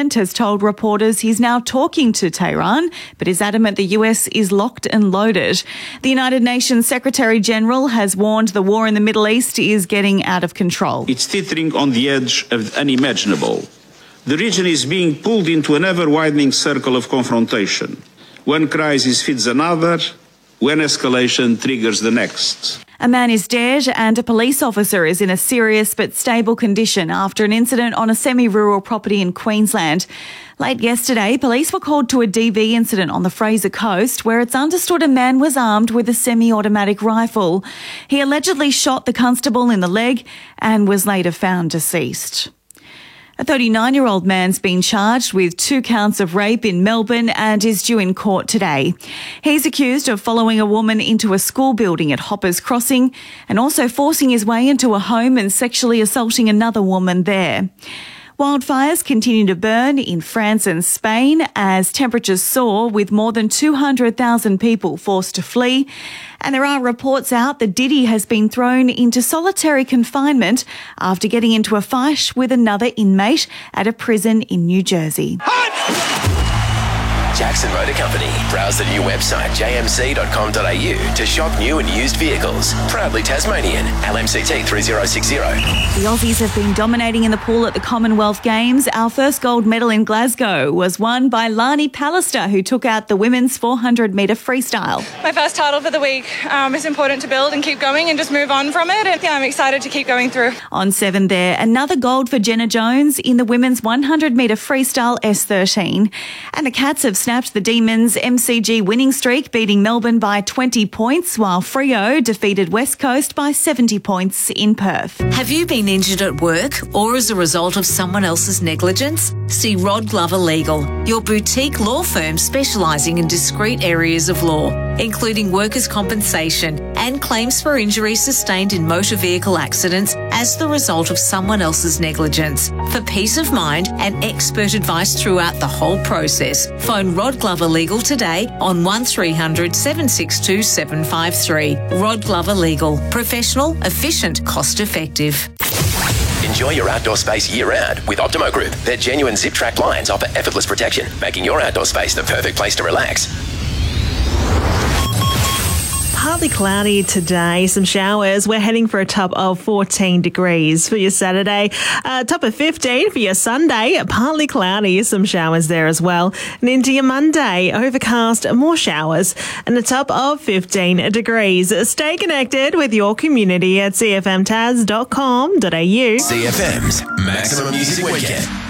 president has told reporters he's now talking to Tehran, but is adamant the US is locked and loaded. The United Nations Secretary-General has warned the war in the Middle East is getting out of control. It's teetering on the edge of the unimaginable. The region is being pulled into an ever-widening circle of confrontation. One crisis feeds another, when escalation triggers the next. A man is dead and a police officer is in a serious but stable condition after an incident on a semi-rural property in Queensland. Late yesterday, police were called to a DV incident on the Fraser Coast where it's understood a man was armed with a semi-automatic rifle. He allegedly shot the constable in the leg and was later found deceased. A 39-year-old man's been charged with 2 counts of rape in Melbourne and is due in court today. He's accused of following a woman into a school building at Hoppers Crossing and also forcing his way into a home and sexually assaulting another woman there. Wildfires continue to burn in France and Spain as temperatures soar, with more than 200,000 people forced to flee. And there are reports out that Diddy has been thrown into solitary confinement after getting into a fight with another inmate at a prison in New Jersey. Jackson Motor Company. Browse the new website jmc.com.au to shop new and used vehicles. Proudly Tasmanian. LMCT 3060. The Aussies have been dominating in the pool at the Commonwealth Games. Our first gold medal in Glasgow was won by Lani Pallister, who took out the women's 400-metre freestyle. My first title for the week. It's important to build and keep going and just move on from it. And I'm excited to keep going through. On 7 there, another gold for Jenna Jones in the women's 100-metre freestyle S13. And the Cats have snapped the Demons' MCG winning streak, beating Melbourne by 20 points, while Freo defeated West Coast by 70 points in Perth. Have you been injured at work or as a result of someone else's negligence? See Rod Glover Legal, your boutique law firm specialising in discrete areas of law, including workers' compensation and claims for injuries sustained in motor vehicle accidents as the result of someone else's negligence. For peace of mind and expert advice throughout the whole process, phone Rod Glover Legal today on 1300 762 753. Rod Glover Legal. Professional, efficient, cost effective. Enjoy your outdoor space year-round with Optimo Group. Their genuine zip-track blinds offer effortless protection, making your outdoor space the perfect place to relax. Partly cloudy today, some showers. We're heading for a top of 14 degrees for your Saturday. Top of 15 for your Sunday. Partly cloudy, some showers there as well. And into your Monday, overcast, more showers. And a top of 15 degrees. Stay connected with your community at cfmtaz.com.au. CFM's Maximum Music Weekend.